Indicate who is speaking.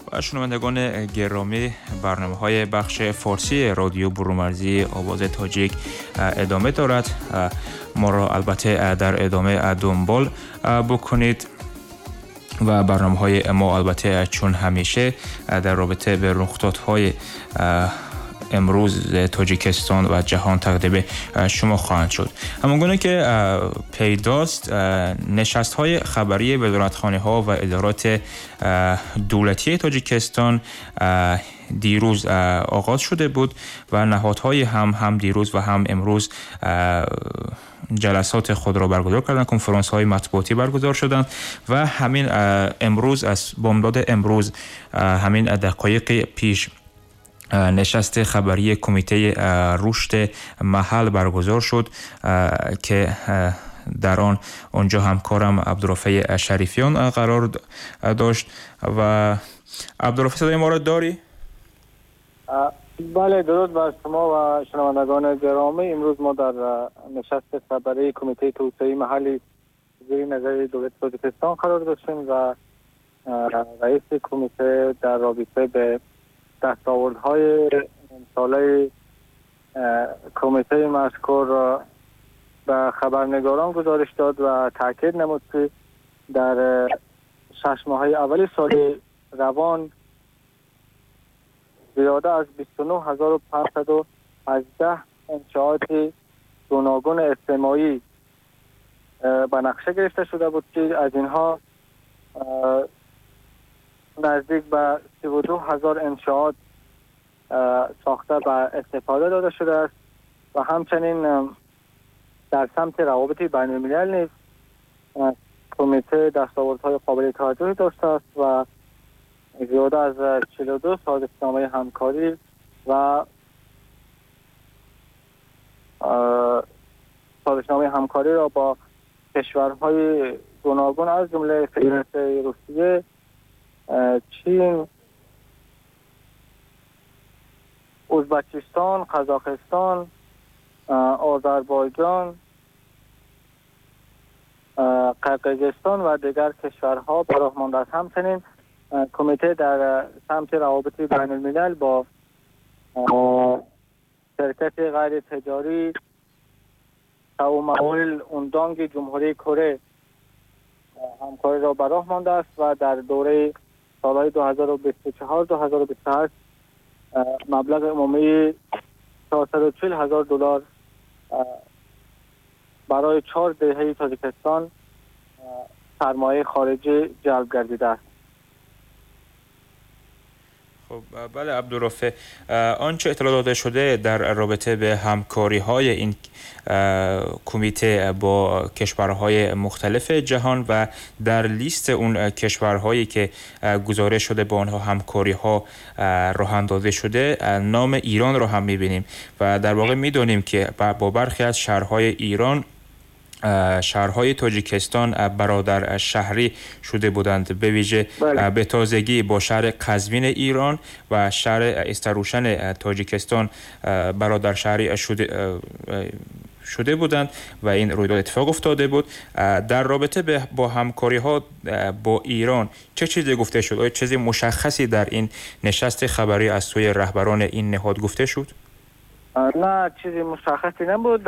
Speaker 1: و شنوندگان گرامی، برنامه‌های بخش فارسی رادیو برومرزی آواز تاجیک ادامه دارد. ما را البته در ادامه دنبال بکنید و برنامه‌های ما البته چون همیشه در رابطه به رخدادهای امروز تاجیکستان و جهان تقدیم شما خواهند شد. همانگونه که پیداست، نشست‌های خبری وزارتخانه‌ها و ادارات دولتی تاجیکستان دیروز آغاز شده بود و نهادهای هم دیروز و هم امروز جلسات خود را برگزار کردند، کنفرانس‌های مطبوعاتی برگزار شدند و همین امروز از بامداد امروز، همین دقایق پیش، نشست خبری کمیته رشد محل برگزار شد که در آنجا همکارم عبدالرفیع شریفیان قرار داشت. و عبدالرفیع، صدای ما را داری؟
Speaker 2: بله، درود بر شما و شنوندگان گرامی. امروز ما در نشست خبری کمیته توسعه محلی زیر نظر دولت تاجیکستان قرار داشتیم و رئیس کمیته در رابطه به دستاوردهای ساله کمیته مذکور به خبرنگاران گزارش داد و تاکید نمود که در 6 ماه اول سال روان زیاده از 29518 انشاءات گوناگون اجتماعی به نقشه گرفته شده بود که از اینها نزدیک به 32000 انشاءات ساخته به استفاده داده شده است و همچنین در سمت روابط بین الملل نیز کمیته دستاوردهای قابل توجهی داشته است و زیاده از 42 سازشنامه همکاری و سازشنامه همکاری را با کشورهای گوناگون از جمله فدراسیون روسیه، چین، ازبکستان، قزاقستان، آذربایجان، قرقیزستان و دیگر کشورها براه مانده است. همچنین کمیته در سمت روابط بین الملل با شرکت غیر تجاری تاوماول اوندانگ جمهوری کره همکاری را براه مانده است و در دوره سالهای 2024-2028 مبلغ عمومی $440,000 برای 4 دهه تاجیکستان سرمایه خارجی جلب گردیده است.
Speaker 1: خب بله عبدالرفیع، آنچه اطلاع داده شده در رابطه به همکاری‌های این کمیته با کشورهای مختلف جهان و در لیست اون کشورهایی که گزارش شده با آنها همکاری‌ها راه اندازی شده، نام ایران را هم می‌بینیم و در واقع می‌دانیم که با برخی از شهرهای ایران، شهرهای تاجیکستان برادر شهری شده بودند، به ویژه به تازگی با شهر قزوین ایران و شهر استروشن تاجیکستان برادر شهری شده بودند و این رویداد اتفاق افتاده بود. در رابطه با همکاری ها با ایران چه چیزی گفته شد؟ آیا چیزی مشخصی در این نشست خبری از سوی رهبران این نهاد گفته شد؟
Speaker 2: نه، چیزی مشخصی نبود.